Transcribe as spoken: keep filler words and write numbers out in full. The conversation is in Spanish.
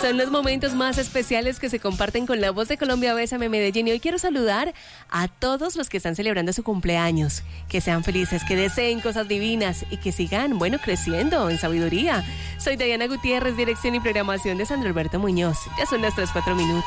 Son los momentos más especiales que se comparten con La Voz de Colombia. Bésame Medellín. Y hoy quiero saludar a todos los que están celebrando su cumpleaños. Que sean felices, que deseen cosas divinas y que sigan, bueno, creciendo en sabiduría. Soy Diana Gutiérrez, dirección y programación de Sandro Alberto Muñoz. Ya son las tres, cuatro minutos.